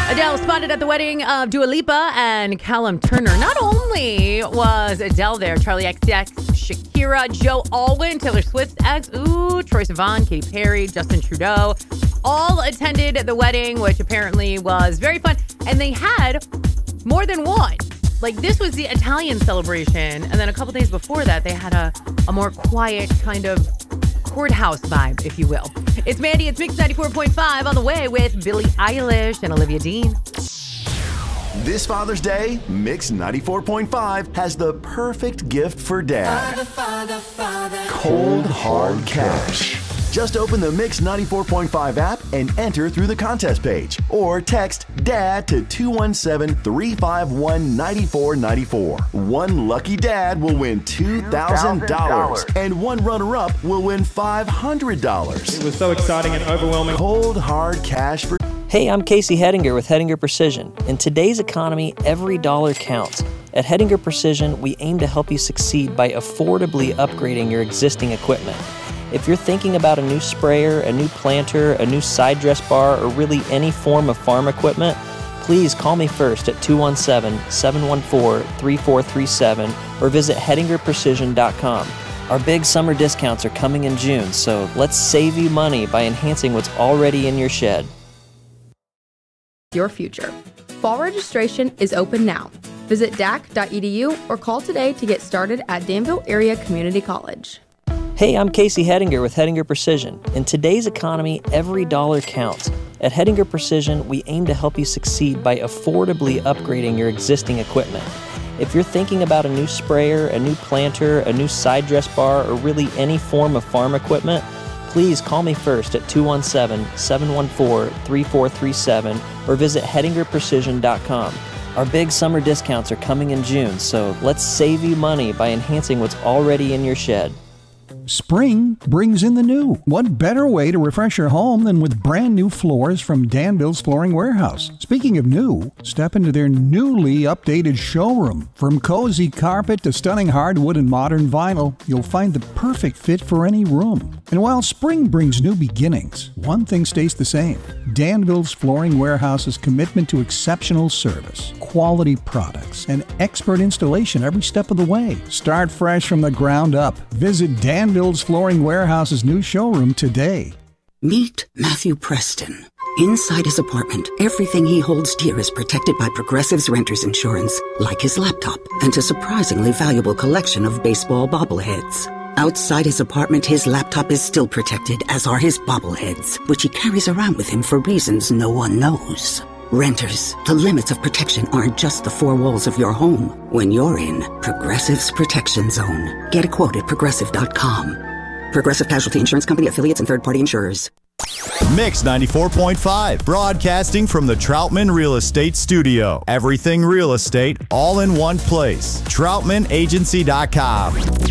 Adele spotted at the wedding of Dua Lipa and Callum Turner. Not only was Adele there, Charlie XCX, Shakira, Joe Alwyn, Taylor Swift's ex, Troye Sivan, Katy Perry, Justin Trudeau, all attended the wedding, which apparently was very fun. And they had more than one. Like, this was the Italian celebration. And then a couple days before that, they had a more quiet kind of courthouse vibe, if you will. It's Mandy. It's Mix 94.5 on the way with Billie Eilish and Olivia Dean. This Father's Day, Mix 94.5 has the perfect gift for Dad. Father. Cold Hard Cash. Just open the Mix 94.5 app and enter through the contest page. Or text DAD to 217-351-9494. One lucky dad will win $2,000. And one runner-up will win $500. It was so exciting and overwhelming. Cold Hard Cash for... Hey, I'm Casey Hedinger with Hedinger Precision. In today's economy, every dollar counts. At Hedinger Precision, we aim to help you succeed by affordably upgrading your existing equipment. If you're thinking about a new sprayer, a new planter, a new side dress bar, or really any form of farm equipment, please call me first at 217-714-3437 or visit HedingerPrecision.com. Our big summer discounts are coming in June, so let's save you money by enhancing what's already in your shed. Your future. Fall registration is open now. Visit dac.edu or call today to get started at Danville Area Community College. Hey, I'm Casey Hedinger with Hedinger Precision. In today's economy, every dollar counts. At Hedinger Precision, we aim to help you succeed by affordably upgrading your existing equipment. If you're thinking about a new sprayer, a new planter, a new side dress bar, or really any form of farm equipment, please call me first at 217-714-3437 or visit HedingerPrecision.com. Our big summer discounts are coming in June, so let's save you money by enhancing what's already in your shed. Spring brings in the new. What better way to refresh your home than with brand new floors from Danville's Flooring Warehouse? Speaking of new, step into their newly updated showroom. From cozy carpet to stunning hardwood and modern vinyl, you'll find the perfect fit for any room. And while spring brings new beginnings, one thing stays the same. Danville's Flooring Warehouse's commitment to exceptional service, quality products, and expert installation every step of the way. Start fresh from the ground up. Visit Danville's Flooring Warehouse's new showroom today. Meet Matthew Preston. Inside his apartment, everything he holds dear is protected by Progressive's renter's insurance, like his laptop and a surprisingly valuable collection of baseball bobbleheads. Outside his apartment, his laptop is still protected, as are his bobbleheads, which he carries around with him for reasons no one knows. Renters, the limits of protection aren't just the four walls of your home. When you're in Progressive's Protection Zone, get a quote at Progressive.com. Progressive Casualty Insurance Company, affiliates, and third-party insurers. Mix 94.5, broadcasting from the Troutman Real Estate Studio. Everything real estate, all in one place. TroutmanAgency.com.